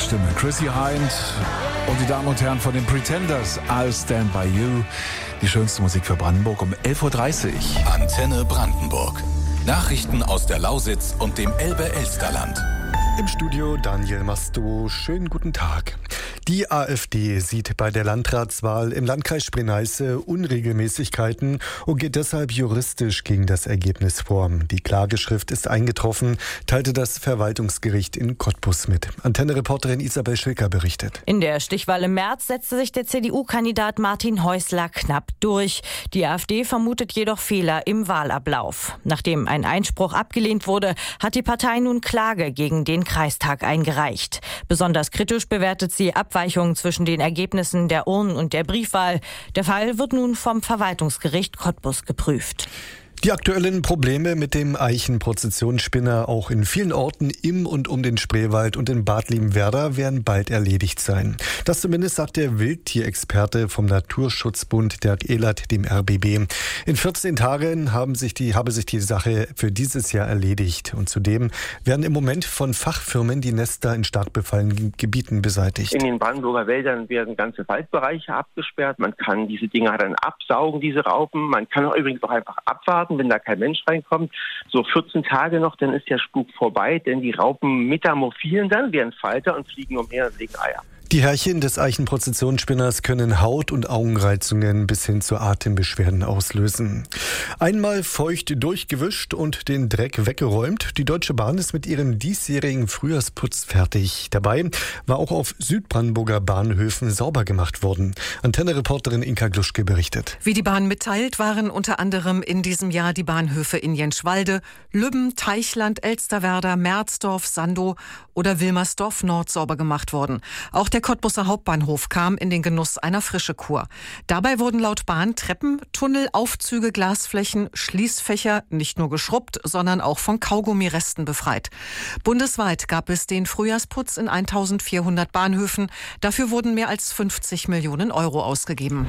Stimme. Chrissy Hind und die Damen und Herren von den Pretenders, I'll Stand By You. Die schönste Musik für Brandenburg um 11.30 Uhr. Antenne Brandenburg. Nachrichten aus der Lausitz und dem Elbe-Elsterland. Im Studio Daniel Masto. Schönen guten Tag. Die AfD sieht bei der Landratswahl im Landkreis Spree-Neiße Unregelmäßigkeiten und geht deshalb juristisch gegen das Ergebnis vor. Die Klageschrift ist eingetroffen, teilte das Verwaltungsgericht in Cottbus mit. Antenne-Reporterin Isabel Schilker berichtet. In der Stichwahl im März setzte sich der CDU-Kandidat Martin Häusler knapp durch. Die AfD vermutet jedoch Fehler im Wahlablauf. Nachdem ein Einspruch abgelehnt wurde, hat die Partei nun Klage gegen den Kreistag eingereicht. Besonders kritisch bewertet sie Abweichungen zwischen den Ergebnissen der Urnen- und der Briefwahl. Der Fall wird nun vom Verwaltungsgericht Cottbus geprüft. Die aktuellen Probleme mit dem Eichenprozessionsspinner auch in vielen Orten im und um den Spreewald und in Bad Liebenwerda werden bald erledigt sein. Das zumindest sagt der Wildtierexperte vom Naturschutzbund Dirk Ehlert dem RBB. In 14 Tagen habe sich die Sache für dieses Jahr erledigt. Und zudem werden im Moment von Fachfirmen die Nester in stark befallenen Gebieten beseitigt. In den Brandenburger Wäldern werden ganze Waldbereiche abgesperrt. Man kann diese Dinger dann absaugen, diese Raupen. Man kann auch übrigens auch einfach abwarten, wenn da kein Mensch reinkommt. So 14 Tage noch, dann ist der Spuk vorbei, denn die Raupen metamorphieren dann, werden Falter und fliegen umher und legen Eier. Die Herrchen des Eichenprozessionsspinners können Haut- und Augenreizungen bis hin zu Atembeschwerden auslösen. Einmal feucht durchgewischt und den Dreck weggeräumt. Die Deutsche Bahn ist mit ihrem diesjährigen Frühjahrsputz fertig. Dabei war auch auf Südbrandenburger Bahnhöfen sauber gemacht worden. Antenne-Reporterin Inka Gluschke berichtet. Wie die Bahn mitteilt, waren unter anderem in diesem Jahr die Bahnhöfe in Jenschwalde, Lübben, Teichland, Elsterwerda, Merzdorf, Sandow oder Wilmersdorf Nord sauber gemacht worden. Auch der Cottbuser Hauptbahnhof kam in den Genuss einer Frischekuhr. Dabei wurden laut Bahn Treppen, Tunnel, Aufzüge, Glasflächen, Schließfächer nicht nur geschrubbt, sondern auch von Kaugummiresten befreit. Bundesweit gab es den Frühjahrsputz in 1400 Bahnhöfen. Dafür wurden mehr als 50 Millionen Euro ausgegeben.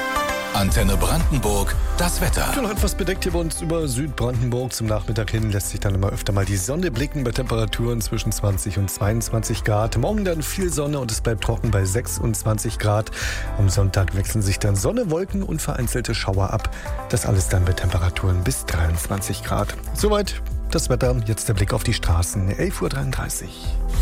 Antenne Brandenburg, das Wetter. Schon etwas bedeckt hier bei uns über Südbrandenburg. Zum Nachmittag hin lässt sich dann immer öfter mal die Sonne blicken bei Temperaturen zwischen 20 und 22 Grad. Morgen dann viel Sonne und es bleibt trocken bei 26 Grad. Am Sonntag wechseln sich dann Sonne, Wolken und vereinzelte Schauer ab. Das alles dann bei Temperaturen bis 23 Grad. Soweit das Wetter. Jetzt der Blick auf die Straßen. 11.33 Uhr.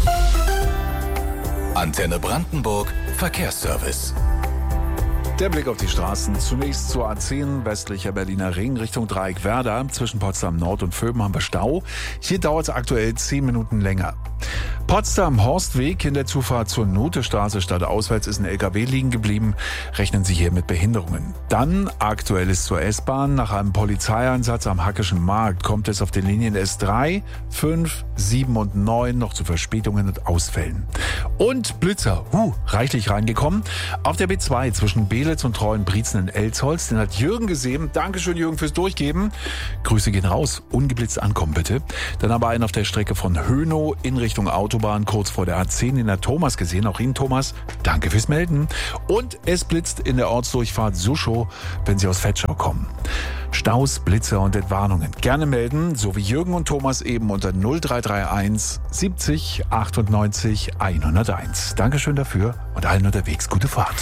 Antenne Brandenburg, Verkehrsservice. Der Blick auf die Straßen. Zunächst zur A10 westlicher Berliner Ring Richtung Dreieck Werder. Zwischen Potsdam Nord und Vöben haben wir Stau. Hier dauert es aktuell 10 Minuten länger. Potsdam-Horstweg in der Zufahrt zur Notestraße stadtauswärts ist ein LKW liegen geblieben. Rechnen Sie hier mit Behinderungen. Dann aktuelles zur S-Bahn. Nach einem Polizeieinsatz am Hackischen Markt kommt es auf den Linien S3, 5, 7 und 9 noch zu Verspätungen und Ausfällen. Und Blitzer, reichlich reingekommen. Auf der B2 zwischen Belitz und Treuenbrietzen in Elsholz. Den hat Jürgen gesehen. Dankeschön, Jürgen, fürs Durchgeben. Grüße gehen raus. Ungeblitzt ankommen, bitte. Dann aber einen auf der Strecke von Hönow in Richtung Autobahn, kurz vor der A10, den hat Thomas gesehen. Auch Ihnen, Thomas, danke fürs Melden. Und es blitzt in der Ortsdurchfahrt Suschow, wenn Sie aus Vetschau kommen. Staus, Blitzer und Entwarnungen gerne melden, so wie Jürgen und Thomas eben unter 0331 70 98 101. Dankeschön dafür und allen unterwegs gute Fahrt.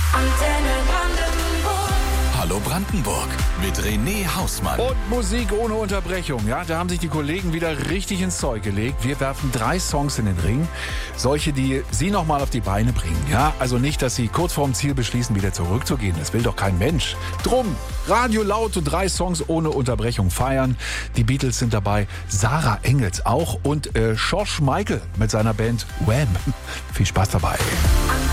Hallo Brandenburg mit René Hausmann. Und Musik ohne Unterbrechung. Ja, da haben sich die Kollegen wieder richtig ins Zeug gelegt. Wir werfen 3 Songs in den Ring. Solche, die Sie noch mal auf die Beine bringen. Ja, also nicht, dass Sie kurz vorm Ziel beschließen, wieder zurückzugehen. Das will doch kein Mensch. Drum, Radio laut und 3 Songs ohne Unterbrechung feiern. Die Beatles sind dabei, Sarah Engels auch und George Michael mit seiner Band Wham. Viel Spaß dabei.